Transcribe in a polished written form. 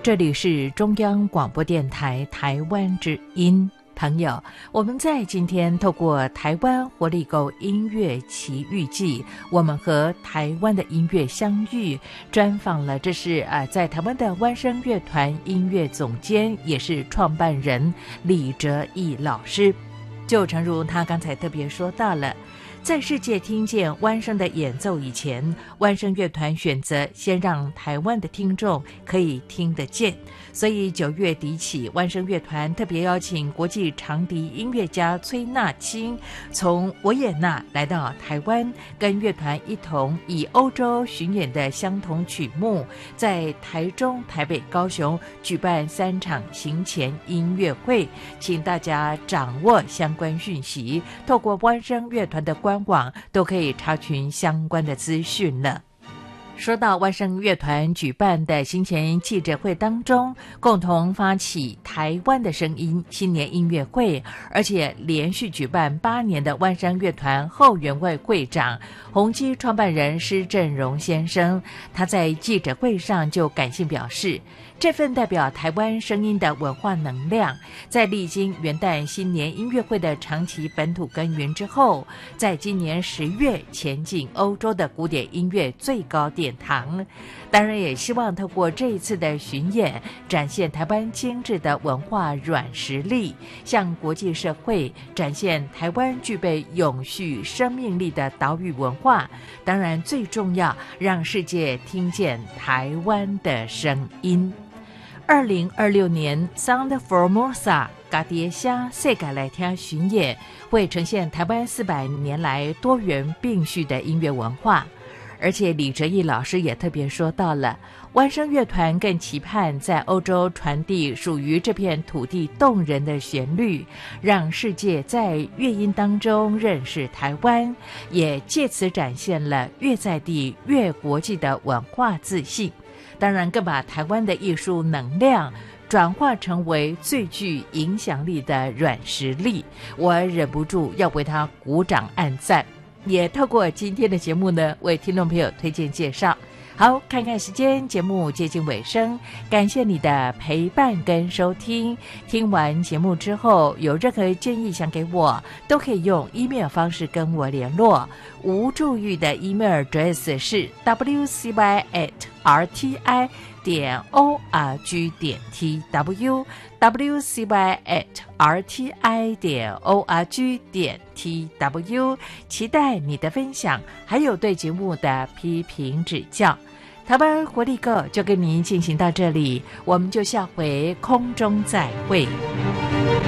这里是中央广播电台台湾之音。朋友，我们在今天透过台湾活力购音乐奇遇记，我们和台湾的音乐相遇，专访了这是在台湾的湾声乐团音乐总监，也是创办人李哲毅老师。就诚如他刚才特别说到了，在世界听见湾声的演奏以前，湾声乐团选择先让台湾的听众可以听得见，所以9月底起，湾声乐团特别邀请国际长笛音乐家崔纳青从维也纳来到台湾，跟乐团一同以欧洲巡演的相同曲目，在台中、台北、高雄举办3场行前音乐会，请大家掌握相关讯息，透过湾声乐团的官网都可以查询相关的资讯了。说到湾声乐团举办的行前记者会当中，共同发起台湾的声音新年音乐会，而且连续举办8年的湾声乐团后援会会长宏基创办人施振荣先生，他在记者会上就感性表示，这份代表台湾声音的文化能量，在历经元旦新年音乐会的长期本土耕耘之后，在今年10月前进欧洲的古典音乐最高殿堂。当然也希望透过这一次的巡演，展现台湾精致的文化软实力，向国际社会展现台湾具备永续生命力的岛屿文化。当然最重要，让世界听见台湾的声音。2026年 Sound Formosa 嘎迪虾世界来听巡演，会呈现台湾400年来多元并蓄的音乐文化。而且李哲毅老师也特别说到了，湾声乐团更期盼在欧洲传递属于这片土地动人的旋律，让世界在乐音当中认识台湾，也借此展现了越在地越国际的文化自信。当然更把台湾的艺术能量转化成为最具影响力的软实力，我忍不住要为他鼓掌按赞，也透过今天的节目呢，为听众朋友推荐介绍。好，看看时间，节目接近尾声，感谢你的陪伴跟收听。听完节目之后，有任何建议想给我，都可以用 email 方式跟我联络。吴祝玉的 email address 是 wcy@rti.org.tw wcy@rti.org.tw， 期待你的分享，还有对节目的批评指教。台湾活力购就跟您进行到这里，我们就下回空中再会。